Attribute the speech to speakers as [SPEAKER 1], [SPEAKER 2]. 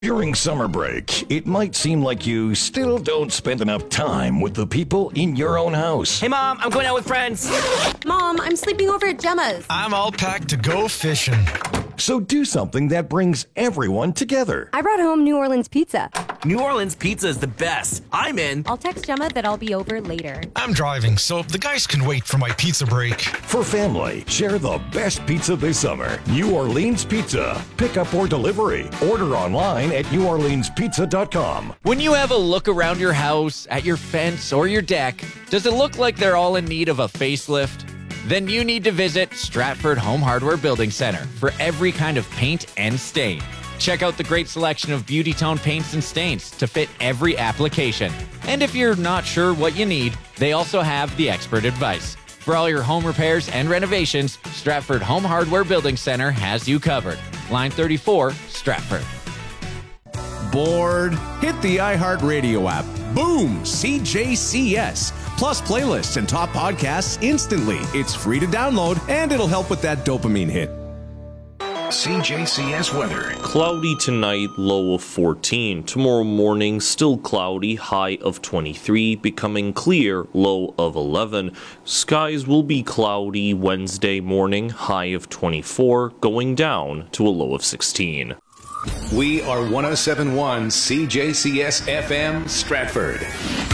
[SPEAKER 1] During summer break, it might seem like you still don't spend enough time with the people in your own house.
[SPEAKER 2] Hey, Mom, I'm going out with friends.
[SPEAKER 3] Mom, I'm sleeping over at Gemma's.
[SPEAKER 4] I'm all packed to go fishing.
[SPEAKER 1] So do something that brings everyone together.
[SPEAKER 3] I brought home New Orleans pizza.
[SPEAKER 2] New Orleans pizza is the best. I'm in.
[SPEAKER 3] I'll text Gemma that I'll be over later.
[SPEAKER 4] I'm driving, so the guys can wait for my pizza break.
[SPEAKER 1] For family, share the best pizza this summer. New Orleans Pizza. Pickup or delivery. Order online at neworleanspizza.com.
[SPEAKER 5] When you have a look around your house, at your fence, or your deck, does it look like they're all in need of a facelift? Then you need to visit Stratford Home Hardware Building Center for every kind of paint and stain. Check out the great selection of beauty tone paints and stains to fit every application. And if you're not sure what you need, they also have the expert advice. For all your home repairs and renovations, Stratford Home Hardware Building Center has you covered. Line 34, Stratford.
[SPEAKER 6] Bored? Hit the iHeartRadio app. Boom! CJCS. Plus playlists and top podcasts instantly. It's free to download, and it'll help with that dopamine hit.
[SPEAKER 7] CJCS weather.
[SPEAKER 8] Cloudy tonight, low of 14. Tomorrow morning, still cloudy, high of 23. Becoming clear, low of 11. Skies will be cloudy Wednesday morning, high of 24. Going down to a low of 16.
[SPEAKER 7] We are 107.1 CJCS FM Stratford.